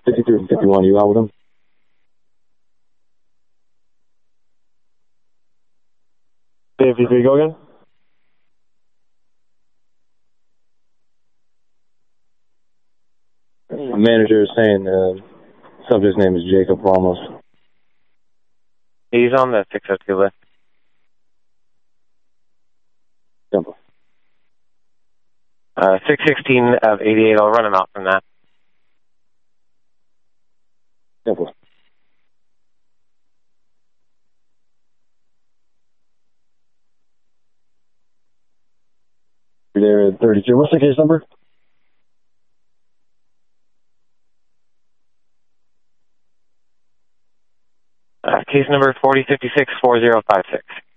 53 and 51, you out with him? Fifty-three, go again. The manager is saying subject's name is Jacob Ramos. He's on the 602 list. Simple. 616 of 88. I'll run him out from that. Simple. You're there at 32. What's the case number? Case number 4056-4056.